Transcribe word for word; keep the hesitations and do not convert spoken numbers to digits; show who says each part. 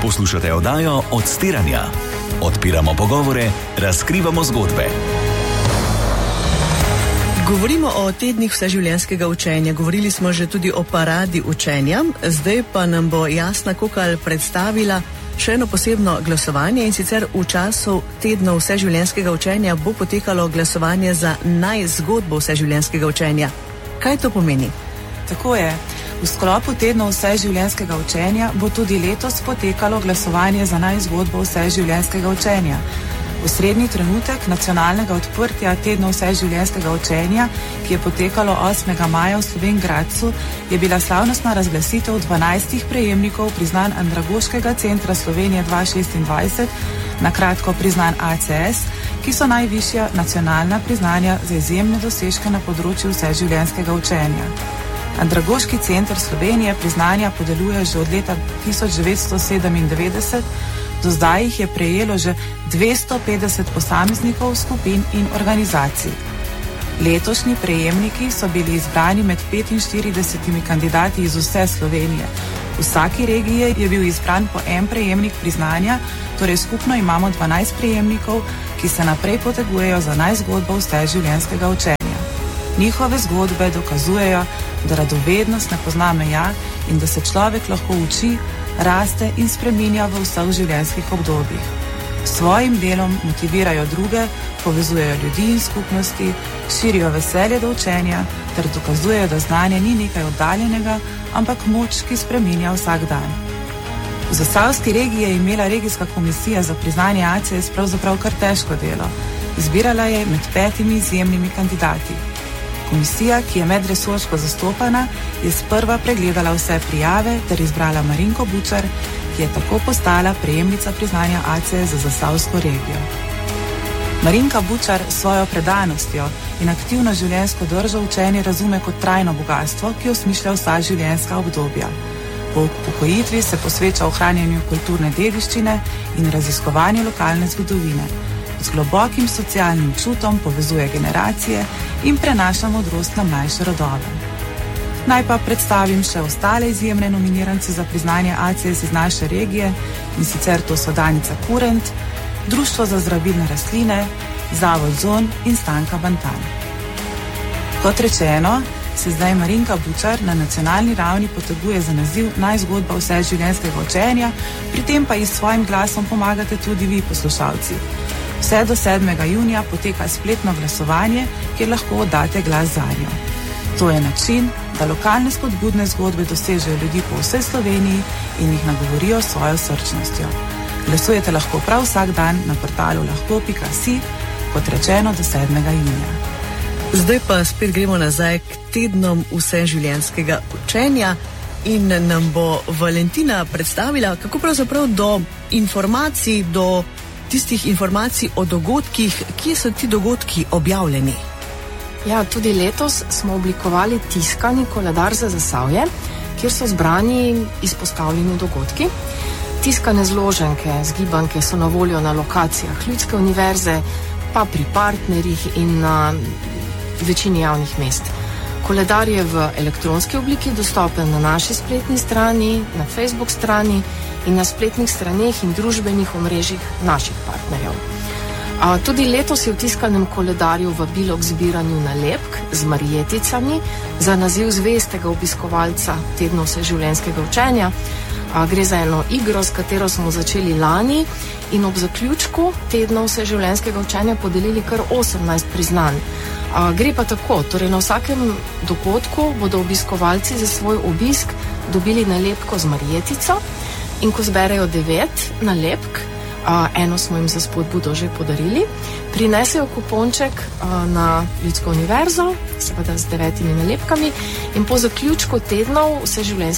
Speaker 1: Poslušate oddajo Odstiranja. Odpiramo pogovore, razkrivamo zgodbe.
Speaker 2: Govorimo o tednih vseživljenjskega učenja. Govorili smo že tudi o paradi učenja. Zdaj pa nam bo Jasna Kokal predstavila še eno posebno glasovanje, in sicer v času tednov vseživljenjskega učenja bo potekalo glasovanje za naj zgodbo vseživljenjskega učenja. Kaj to pomeni?
Speaker 3: Tako je. V sklopu tednov vseživljenjskega učenja bo tudi letos potekalo glasovanje za naj zgodbo vseživljenjskega učenja. Osrednji trenutek nacionalnega odprtja tednov vseživljenjskega učenja, ki je potekalo osmega maja v Slovenj Gradcu, je bila slavnostna razglasitev dvanajstih prejemnikov priznanj Andragoškega centra Slovenije dva tisoč šestindvajset, na kratko priznan A C S, ki so najvišja nacionalna priznanja za izjemne dosežke na področju vseživljenjskega učenja. Andragoški center Slovenije priznanja podeljuje že od leta tisoč devetsto sedemindevetdeset, do zdaj jih je prejelo že dvesto petdeset posameznikov, skupin in organizacij. Letošnji prejemniki so bili izbrani med petinštiridesetimi kandidati iz vse Slovenije. V vsaki regiji je bil izbran po en prejemnik priznanja, torej skupno imamo dvanajst prejemnikov, ki se naprej potegujejo za naj zgodbo vseživljenjskega učenja. Njihove zgodbe dokazujejo, da radovednost ne pozna meja in da se človek lahko uči, raste in spreminja v vseh življenjskih obdobjih. S svojim delom motivirajo druge, povezujejo ljudi in skupnosti, širijo veselje do učenja ter dokazujejo, da znanje ni nekaj oddaljenega, ampak moč, ki spreminja vsak dan. V zasavski regiji je imela regijska komisija za priznanje A C S pravzaprav kar težko delo. Izbirala je med petimi izjemnimi kandidati. Komisija, ki je medresorsko zastopana, je sprva pregledala vse prijave ter izbrala Marinko Bučar, ki je tako postala prejemnica priznanja A C S za zasavsko regijo. Marinka Bučar s svojo predanostjo in aktivno življenjsko držo učenje razume kot trajno bogatstvo, ki osmišlja vsa življenjska obdobja. Po upokojitvi se posveča ohranjanju kulturne dediščine in raziskovanju lokalne zgodovine. Z globokim socialnim čutom povezuje generacije in prenaša modrost na mlajše rodove. Naj pa predstavim še ostale izjemne nominirance za priznanje A C S iz naše regije, in sicer to so Danica Kurent, Društvo za zdravilne rastline, Zavod Zon in Stanka Bantan. Kot rečeno, se zdaj Marinka Bučar na nacionalni ravni poteguje za naziv naj zgodba vseživljenjskega učenja, pri tem pa ji s svojim glasom pomagate tudi vi, poslušalci. Vse do sedmega junija poteka spletno glasovanje, kjer lahko oddate glas zanjo. To je način, da lokalne spodbudne zgodbe dosežejo ljudi po vsej Sloveniji in jih nagovorijo s svojo srčnostjo. Glasujete lahko prav vsak dan na portalu lahko pika si, kot rečeno, do sedmega junija.
Speaker 2: Zdaj pa spet gremo nazaj k tednom vseživljenjskega učenja in nam bo Valentina predstavila, kako pravzaprav do informacij, do tistih informacij o dogodkih, kje so ti dogodki objavljeni.
Speaker 4: Ja, tudi letos smo oblikovali tiskani koledar za Zasavje, kjer so zbrani izpostavljeni dogodki. Tiskane zloženke, zgibanke so na voljo na lokacijah Ljudske univerze, pa pri partnerjih in na večini javnih mest. Koledar je v elektronski obliki dostopen na naši spletni strani, na Facebook strani in na spletnih straneh in družbenih omrežjih naših partnerjev. A, tudi letos je v tiskanem koledarju vabilo k zbiranju nalepk z marjeticami za naziv zvestega obiskovalca tednov vseživljenjskega učenja. A, gre za eno igro, s katero smo začeli lani in ob zaključku tednov vseživljenjskega učenja podelili kar osemnajst priznanj. A, gre pa tako, torej na vsakem dogodku bodo obiskovalci za svoj obisk dobili nalepko z marjetico in ko zberejo devet nalepk, a, eno smo jim za spodbudo že podarili, prinesejo kuponček a, na Ljudsko univerzo, seveda z devetimi nalepkami, in po zaključku tednov vseživljenjskega